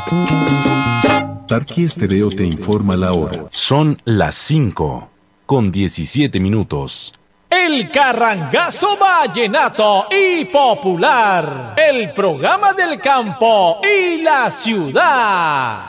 Tarqui Estéreo te informa la hora. Son las 5:17. El Carrangazo Vallenato y Popular, el programa del campo y la ciudad.